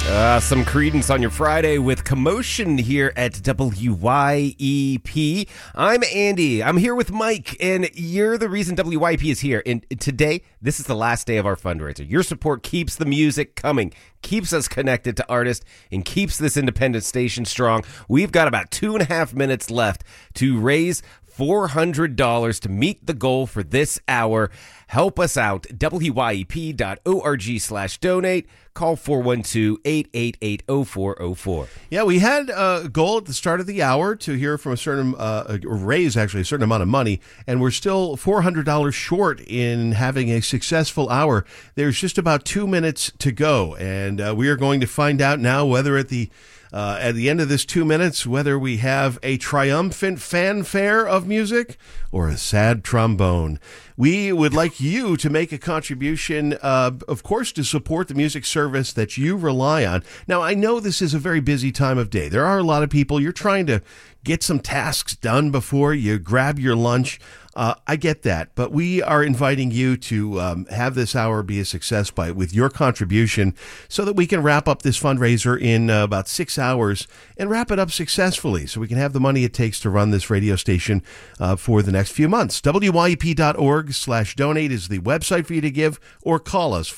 Some Creedence on your Friday with Commotion here at WYEP. I'm Andy. I'm here with Mike, and you're the reason WYEP is here. And today, this is the last day of our fundraiser. Your support keeps the music coming, keeps us connected to artists, and keeps this independent station strong. We've got about 2.5 minutes left to raise $400 to meet the goal for this hour. Help us out. WYEP.org/donate. Call 412-888-0404. Yeah, we had a goal at the start of the hour to hear from a certain, raise actually a certain amount of money, and we're still $400 short in having a successful hour. There's just about 2 minutes to go, and we are going to find out now whether at the end of this 2 minutes, whether we have a triumphant fanfare of music or a sad trombone. We would like you to make a contribution, of course, to support the music service that you rely on. Now, I know this is a very busy time of day. There are a lot of people. You're trying to get some tasks done before you grab your lunch. I get that, but we are inviting you to have this hour be a success with your contribution so that we can wrap up this fundraiser in about 6 hours and wrap it up successfully so we can have the money it takes to run this radio station for the next few months. WYEP.org/donate is the website for you to give, or call us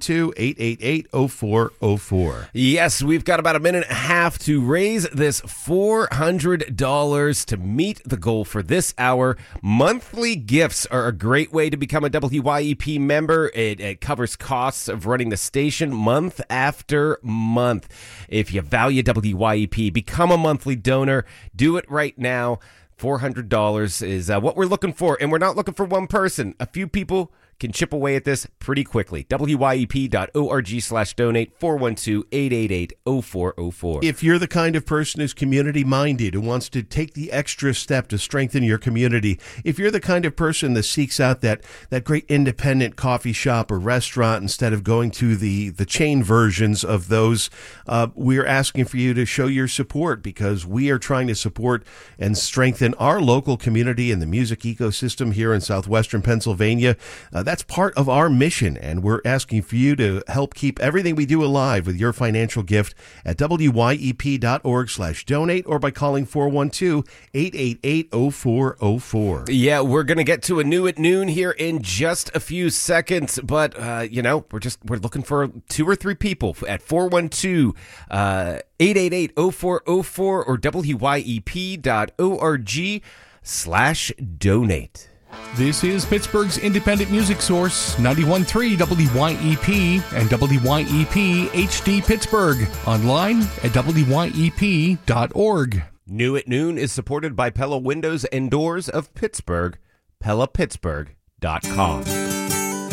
412-888-0404. Yes, we've got about a minute and a half to raise this $400 to meet the goal for this hour. Monthly gifts are a great way to become a WYEP member. It covers costs of running the station month after month. If you value WYEP, become a monthly donor. Do it right now. $400 is what we're looking for, and we're not looking for one person. A few people can chip away at this pretty quickly. WYEP.org/donate, 412-888-0404. If you're the kind of person who's community-minded, who wants to take the extra step to strengthen your community, if you're the kind of person that seeks out that great independent coffee shop or restaurant instead of going to the chain versions of those, we're asking for you to show your support, because we are trying to support and strengthen our local community and the music ecosystem here in southwestern Pennsylvania. That's part of our mission, and we're asking for you to help keep everything we do alive with your financial gift at WYEP.org/donate or by calling 412-888-0404. Yeah, we're going to get to a new at noon here in just a few seconds, but, we're looking for 2 or 3 people at 412-888-0404 or WYEP.org/donate. This is Pittsburgh's independent music source, 91.3 WYEP and WYEP HD Pittsburgh. Online at WYEP.org. New at Noon is supported by Pella Windows and Doors of Pittsburgh, PellaPittsburgh.com.